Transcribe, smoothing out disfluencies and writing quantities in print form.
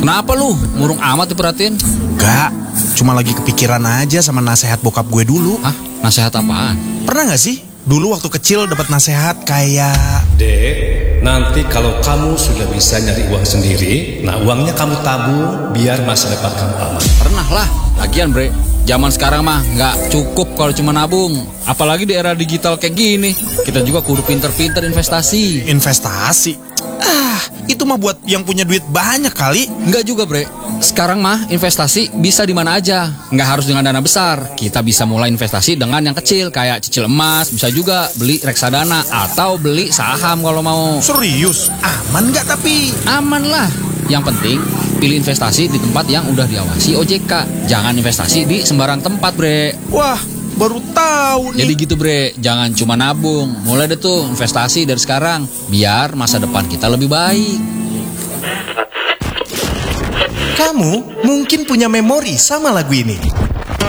Kenapa lu? Murung amat diperhatiin. Enggak, cuma lagi kepikiran aja sama nasihat bokap gue dulu. Hah? Nasihat apaan? Pernah gak sih? Dulu waktu kecil dapat nasihat kayak... Dek, nanti kalau kamu sudah bisa nyari uang sendiri, nah uangnya kamu tabung biar masa depan kamu aman. Pernah lah. Lagian bre, zaman sekarang mah nggak cukup kalau cuma nabung. Apalagi di era digital kayak gini. Kita juga kudu pinter-pinter investasi. Investasi? Itu mah buat yang punya duit banyak kali. Enggak juga bre. Sekarang mah investasi bisa di mana aja. Nggak harus dengan dana besar. Kita bisa mulai investasi dengan yang kecil. Kayak cicil emas, bisa juga beli reksadana. Atau beli saham kalau mau. Serius? Aman nggak tapi? Aman lah. Yang penting pilih investasi di tempat yang udah diawasi OJK. Jangan investasi di sembarang tempat bre. Wah, baru tahu nih. Jadi gitu bre, jangan cuma nabung. Mulai deh tuh investasi dari sekarang. Biar masa depan kita lebih baik. Kamu mungkin punya memori sama lagu ini.